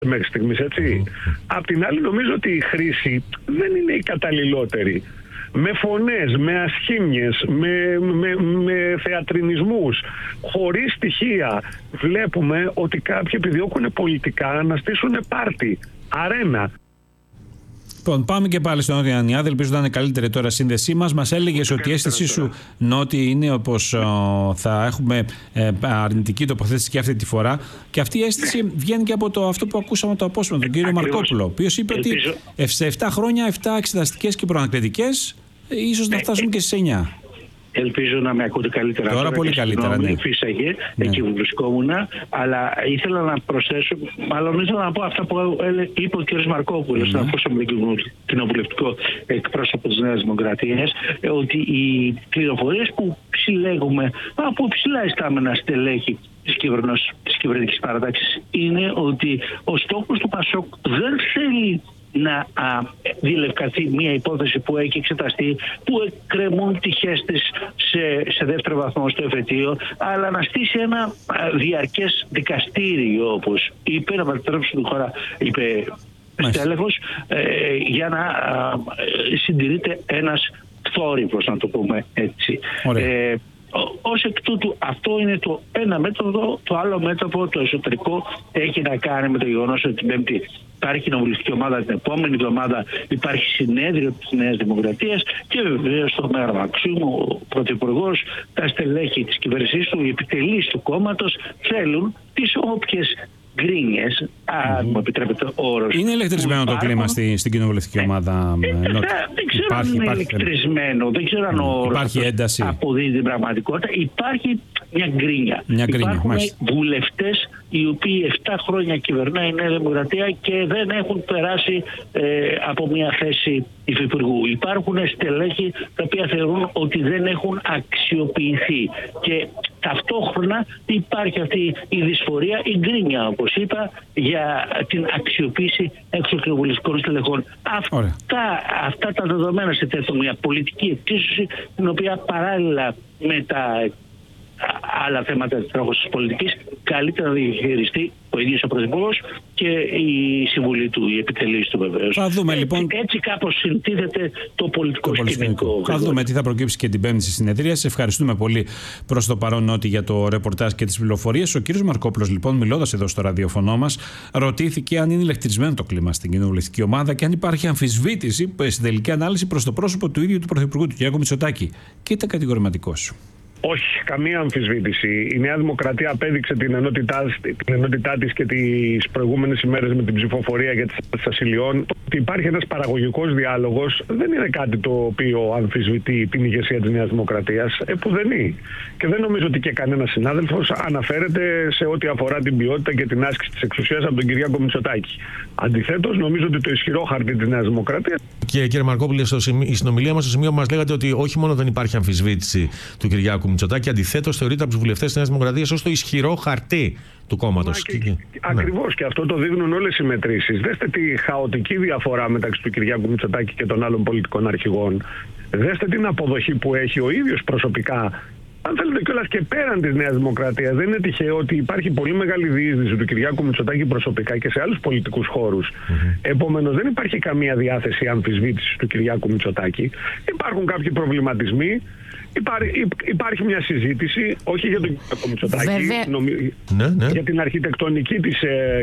μέχρι στιγμής, έτσι. Απ' την άλλη, νομίζω ότι η χρήση δεν είναι η καταλληλότερη. Με φωνές, με ασχήμιες, με θεατρινισμούς, χωρίς στοιχεία. Βλέπουμε ότι κάποιοι επιδιώκουν πολιτικά να στήσουν πάρτι, αρένα. Λοιπόν, πάμε και πάλι στον Νότιο Ιαννιάδη. Ελπίζω να είναι καλύτερη τώρα η σύνδεσή μας. Μας έλεγες ότι η αίσθησή σου, Νότι, είναι όπως θα έχουμε αρνητική τοποθέτηση και αυτή τη φορά. Και αυτή η αίσθηση βγαίνει και από αυτό που ακούσαμε το απόσπασμα, τον κύριο Μαρκόπουλο, ο οποίος είπε ότι σε 7 χρόνια, 7 εξεταστικές και προανακριτικές, ίσως να φτάσουμε και στις 9. Ελπίζω να με ακούτε καλύτερα. Τώρα πολύ καλύτερα, ναι. Φύσαγε, εκεί που βρισκόμουν, αλλά ήθελα να προσθέσω, μάλλον ήθελα να πω αυτά που είπε ο κ. Μαρκόπουλος, να ακούσαμε τον κοινοβουλευτικό εκπρόσωπο της Νέας Δημοκρατίας, ότι οι πληροφορίες που συλλέγουμε από ψηλά ιστάμενα στελέχη της κυβερνητικής παρατάξης είναι ότι ο στόχος του ΠΑΣΟΚ δεν θέλει να διελευκανθεί μια υπόθεση που έχει εξεταστεί, που εκκρεμούν τυχές της σε δεύτερο βαθμό στο εφετείο, αλλά να στήσει ένα διαρκές δικαστήριο, όπως είπε, να μετατρέψει τη χώρα, είπε στέλεχος, για να συντηρείται ένας θόρυβος, να το πούμε έτσι. Ως εκ τούτου, αυτό είναι το ένα μέτωπο. Το άλλο μέτωπο, το εσωτερικό, έχει να κάνει με το γεγονός ότι την Πέμπτη υπάρχει κοινοβουλευτική ομάδα, την επόμενη εβδομάδα υπάρχει συνέδριο της Νέας Δημοκρατίας και βεβαίως το Μέγαρο Μαξίμου, ο Πρωθυπουργός, τα στελέχη της κυβέρνησής του, οι επιτελείς του κόμματος θέλουν τις όποιες γκρίνιες, αν μου επιτρέπετε ο όρος. Είναι ηλεκτρισμένο το κλίμα στην κοινοβουλευτική ομάδα? Δεν ξέρω αν είναι ηλεκτρισμένο, δεν ξέρω αν ο όρος αποδίδει την πραγματικότητα. Υπάρχει μια γκρίνια. Υπάρχουν βουλευτές οι οποίοι 7 χρόνια κυβερνάει η Νέα Δημοκρατία και δεν έχουν περάσει από μια θέση υφυπουργού. Υπάρχουν στελέχη τα οποία θεωρούν ότι δεν έχουν αξιοποιηθεί. Και ταυτόχρονα υπάρχει αυτή η δυσφορία, η γκρίνια, όπως είπα, για την αξιοποίηση εξωκοινοβουλευτικών στελεχών. Αυτά τα δεδομένα συνθέτουν μια πολιτική εξίσωση, την οποία παράλληλα με τα άλλα θέματα της τρέχουσας πολιτικής καλύτερα να διαχειριστεί ο ίδιος ο Πρωθυπουργός και η συμβουλή του, η επιτελής του βεβαίως. Θα δούμε λοιπόν. Έτσι κάπως συντίθεται το πολιτικό σκηνικό. Θα δούμε τι θα προκύψει και την Πέμπτη στη συνεδρία. Σε ευχαριστούμε πολύ προς το παρόν, Νότι, για το ρεπορτάζ και τις πληροφορίες. Ο κύριος Μαρκόπουλος, λοιπόν, μιλώντας εδώ στο ραδιοφωνό μας, ρωτήθηκε αν είναι ηλεκτρισμένο το κλίμα στην κοινοβουλευτική ομάδα και αν υπάρχει αμφισβήτηση στην τελική ανάλυση προς το πρόσωπο του ίδιου του Πρωθυπουργού, του κ. Μητσοτάκη. Και ήταν κατηγορηματικός. Όχι, καμία αμφισβήτηση. Η Νέα Δημοκρατία απέδειξε την ενότητά της και τις προηγούμενες ημέρες με την ψηφοφορία για τις ασυλιών. Ότι υπάρχει ένας παραγωγικός διάλογος δεν είναι κάτι το οποίο αμφισβητεί την ηγεσία της Νέας Δημοκρατίας. Επουδενή. Και δεν νομίζω ότι και κανένας συνάδελφος αναφέρεται σε ό,τι αφορά την ποιότητα και την άσκηση της εξουσίας από τον Κυριάκο Μητσοτάκη. Αντιθέτως, νομίζω ότι το ισχυρό χαρτί της Νέας Δημοκρατίας. Και κύριε Μαρκόπουλε, η συνομιλία μας στο σημείο μας λέγατε ότι όχι μόνο δεν υπάρχει αμφισβήτηση του Κυριάκου Μητσοτάκη, αντιθέτως θεωρείται από τους βουλευτές της Νέας Δημοκρατίας ως το ισχυρό χαρτί του κόμματος. Ακριβώς, και αυτό το δείχνουν όλες οι μετρήσεις. Δέστε τη χαοτική διαφορά μεταξύ του Κυριάκου Μητσοτάκη και των άλλων πολιτικών αρχηγών. Δέστε την αποδοχή που έχει ο ίδιος προσωπικά. Αν θέλετε κιόλας και πέραν της Νέας Δημοκρατίας, δεν είναι τυχαίο ότι υπάρχει πολύ μεγάλη διείσδυση του Κυριάκου Μητσοτάκη προσωπικά και σε άλλους πολιτικούς χώρους. Επομένως, δεν υπάρχει καμία διάθεση αμφισβήτησης του Κυριάκου Μητσοτάκη. Υπάρχουν κάποιοι προβληματισμοί. Υπάρχει μια συζήτηση, όχι για τον Κυριάκο Μητσοτάκη, για την αρχιτεκτονική της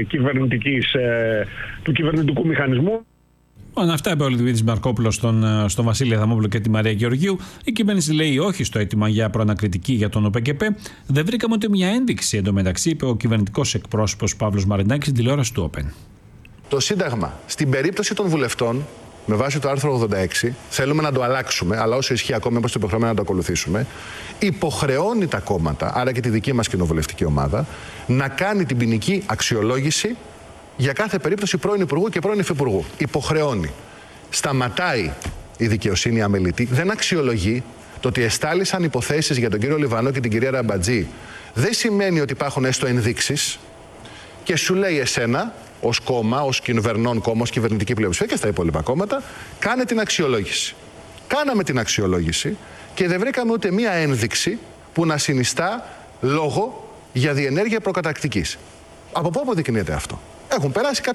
του κυβερνητικού μηχανισμού. Αυτά είπε ο Δημήτρης Μαρκόπουλος στον Βασίλη Αδαμόπουλο και τη Μαρία Γεωργίου. Η κυβέρνηση λέει όχι στο αίτημα για προανακριτική για τον ΟΠΚΠ. Δεν βρήκαμε ούτε μια ένδειξη εντωμεταξύ, είπε ο κυβερνητικός εκπρόσωπος Παύλος Μαρινάκης στην τηλεόραση του Open. Το Σύνταγμα, στην περίπτωση των βουλευτών, με βάση το άρθρο 86, θέλουμε να το αλλάξουμε, αλλά όσο ισχύει ακόμα, είμαστε υποχρεωμένοι να το ακολουθήσουμε, υποχρεώνει τα κόμματα, άρα και τη δική μας κοινοβουλευτική ομάδα, να κάνει την ποινική αξιολόγηση για κάθε περίπτωση πρώην Υπουργού και πρώην Υφυπουργού. Υποχρεώνει. Σταματάει η δικαιοσύνη αμελητή, δεν αξιολογεί. Το ότι εστάλησαν υποθέσεις για τον κύριο Λιβανό και την κυρία Ραμπατζή δεν σημαίνει ότι υπάρχουν έστω ενδείξεις και σου λέει εσένα, ως κόμμα, ως κυβερνών κόμμα, ως κυβερνητική πλειοψηφία και στα υπόλοιπα κόμματα, κάνε την αξιολόγηση. Κάναμε την αξιολόγηση και δεν βρήκαμε ούτε μία ένδειξη που να συνιστά λόγο για διενέργεια προκαταρκτικής. Από πού αποδεικνύεται αυτό? Έχουν περάσει κάποιοι